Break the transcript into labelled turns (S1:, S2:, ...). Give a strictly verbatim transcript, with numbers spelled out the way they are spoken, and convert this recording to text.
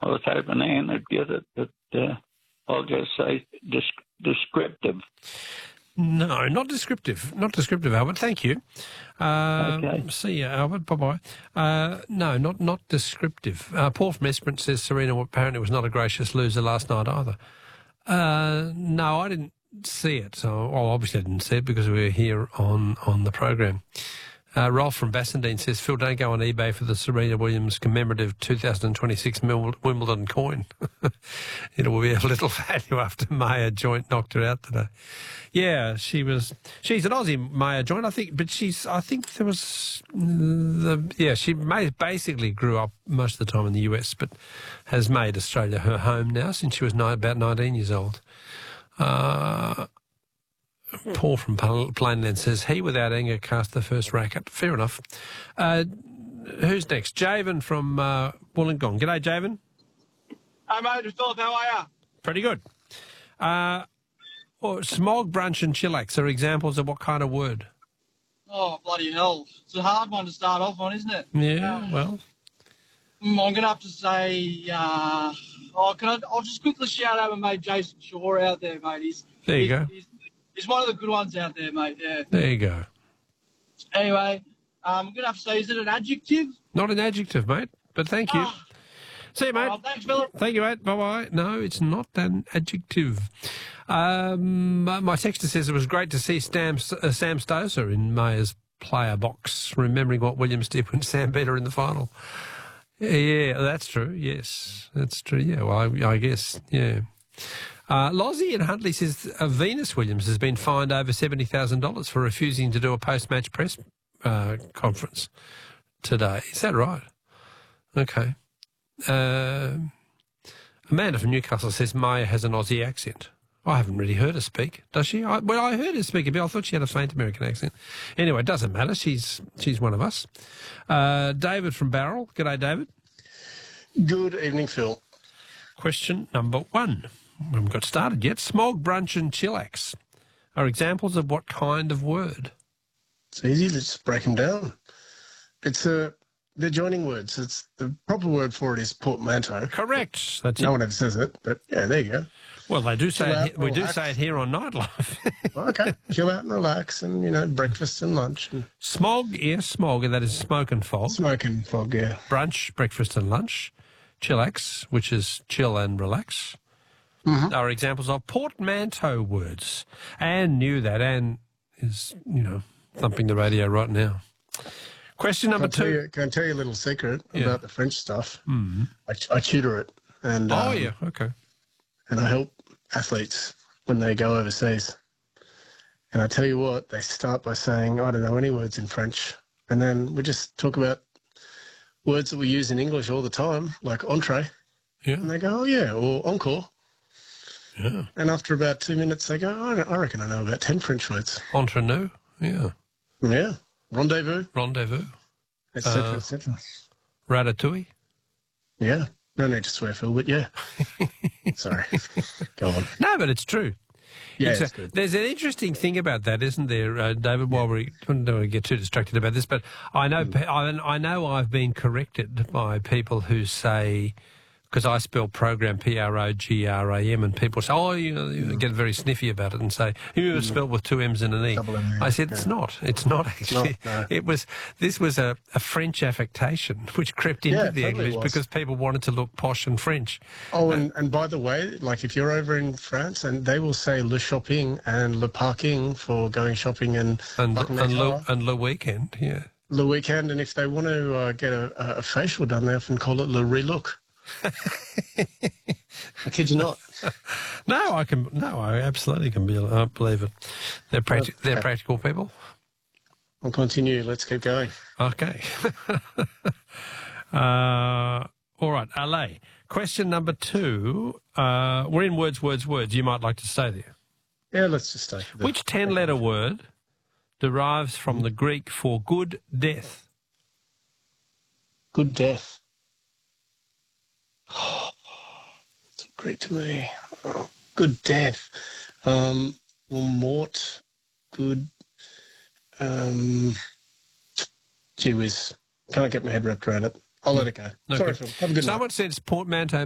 S1: was hoping Anne would get it, but uh, I'll just say desc- descriptive.
S2: No, not descriptive. Not descriptive, Albert. Thank you. Uh,
S1: Okay.
S2: See you, Albert. Bye-bye. Uh, no, not not descriptive. Uh, Paul from Esperance says Serena apparently was not a gracious loser last night either. Uh, no, I didn't see it. So, well, obviously I didn't see it because we were here on, on the program. Uh, Rolf from Bassendean says, Phil, don't go on eBay for the Serena Williams commemorative two thousand twenty-six Wimbledon coin. It will be of little value after Maya Joint knocked her out today. Yeah, she was. She's an Aussie, Maya Joint, I think, but she's. I think there was the. Yeah, she may, basically grew up most of the time in the U S, but has made Australia her home now since she was ni- about nineteen years old. Uh, Paul from Plainland says, he without anger cast the first racket. Fair enough. Uh, who's next? Javen from uh, Wollongong. G'day, Javen.
S3: Hey, mate, Philip, how are you?
S2: Pretty good. Uh, oh, smog, brunch and chillax are examples of what kind of word?
S3: Oh, bloody hell. It's a hard one to start off on, isn't it?
S2: Yeah,
S3: Um,
S2: well.
S3: I'm going to have to say, uh, oh, can I, I'll just quickly shout out my mate Jason Shaw out there, mate. He's,
S2: There you
S3: he's,
S2: go.
S3: He's, he's one of the good ones out there, mate, yeah.
S2: There you go.
S3: Anyway, um, I'm going to have to say, is it an adjective?
S2: Not an adjective, mate, but thank you.
S3: Ah.
S2: See you, mate.
S3: Oh, thanks, Philip.
S2: Thank you, mate. Bye-bye. No, it's not an adjective. Um, my texter says it was great to see Sam, uh, Sam Stoser in Maya's player box, remembering what Williams did when Sam beat her in the final. Yeah, that's true. Yes, that's true. Yeah, well, I, I guess, yeah. Uh, Lozzie in Huntley says uh, Venus Williams has been fined over seventy thousand dollars for refusing to do a post-match press uh, conference today. Is that right? Okay. Uh, Amanda from Newcastle says Maya has an Aussie accent. I haven't really heard her speak, does she? I, well, I heard her speak a bit. I thought she had a faint American accent. Anyway, it doesn't matter. She's she's one of us. Uh, David from Barrel. G'day, David.
S4: Good evening, Phil.
S2: Question number one. We haven't got started yet. Smog, brunch and chillax are examples of what kind of word?
S4: It's easy. Let's break them down. It's a... They're joining words. It's the proper word for it is portmanteau.
S2: Correct. That's
S4: no
S2: it.
S4: one ever says it, but yeah, there you go.
S2: Well, they do say
S4: Chill
S2: it,
S4: out
S2: he- we
S4: and
S2: do
S4: relax.
S2: say it here on Nightlife.
S4: Okay, chill out and relax, and you know, breakfast and lunch and
S2: Smog, yes, smog, and that is smoke and fog.
S4: smoke and fog. Yeah,
S2: Brunch, breakfast and lunch. Chillax, which is chill and relax,
S4: Mhm.
S2: are examples of portmanteau words. Anne knew that. Anne is, you know, thumping the radio right now. Question number
S4: Can I tell
S2: two.
S4: you, can I tell you a little secret
S2: Yeah.
S4: about the French stuff?
S2: Mm.
S4: I, I tutor it, and
S2: Oh,
S4: um,
S2: yeah, okay.
S4: and I help athletes when they go overseas. And I tell you what, they start by saying, I don't know any words in French. And then we just talk about words that we use in English all the time, like entree.
S2: Yeah.
S4: And they go, oh, yeah, or encore.
S2: Yeah.
S4: And after about two minutes, they go, oh, I reckon I know about ten French words.
S2: Entre nous, yeah.
S4: Yeah. Rendezvous,
S2: Rendezvous.
S4: et cetera,
S2: Uh,
S4: et cetera.
S2: Ratatouille.
S4: Yeah. No need to swear, Phil, but yeah. Sorry. Go on.
S2: No, but it's true.
S4: Yeah,
S2: It's a-
S4: it's good.
S2: There's an interesting thing about that, isn't there, uh, David? While we don't want to get too distracted about this, but I know
S4: Mm.
S2: pe- I, I know I've been corrected by people who say, because I spell program P R O G R A M, and people say, oh, you, know, you get very sniffy about it and say, you mm. spelled with two M's and an E.
S4: Double M, yeah.
S2: I said, it's
S4: Yeah.
S2: not. It's not actually.
S4: no.
S2: It was. This was a, a French affectation which crept into
S4: Yeah,
S2: the
S4: totally
S2: English
S4: was.
S2: because people wanted to look posh and French.
S4: Oh, and, and by the way, like if you're over in France, and they will say le shopping and le parking for going shopping and
S2: And,
S4: parking
S2: and,
S4: their
S2: le,
S4: car,
S2: and le weekend, yeah.
S4: le weekend, and if they want to uh, get a, a facial done, they often call it le relook. I kid you not.
S2: No, I can. No, I absolutely can be, I believe it. They're practi-
S4: Okay.
S2: they're practical people.
S4: I'll continue. Let's keep going.
S2: Okay. uh, all right, L A. Question number two. Uh, we're in words, words, words. You might like to stay there.
S4: Yeah, let's just stay. The,
S2: Which ten-letter word derives from the Greek for good death?
S4: Good death. It's Greek to me. Oh, good death. Um, well, mort. Good. Um, gee whiz. Can't get my head wrapped around it. I'll let it go.
S2: Okay.
S4: Sorry, Phil. Have a good night.
S2: Someone says portmanteau